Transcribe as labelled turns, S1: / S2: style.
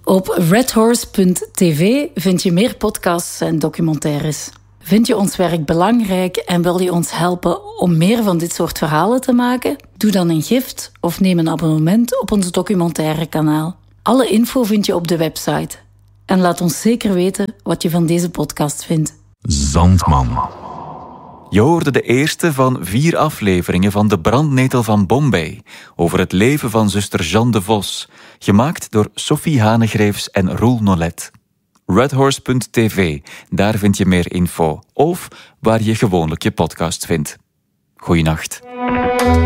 S1: Op redhorse.tv vind je meer podcasts en documentaires. Vind je ons werk belangrijk en wil je ons helpen om meer van dit soort verhalen te maken? Doe dan een gift of neem een abonnement op ons documentaire kanaal. Alle info vind je op de website. En laat ons zeker weten wat je van deze podcast vindt.
S2: Zandman. Je hoorde de eerste van 4 afleveringen van De Brandnetel van Bombay over het leven van zuster Jeanne de Vos, gemaakt door Sophie Hanegreefs en Roel Nolet. Redhorse.tv, daar vind je meer info. Of waar je gewoonlijk je podcast vindt. Goeienacht.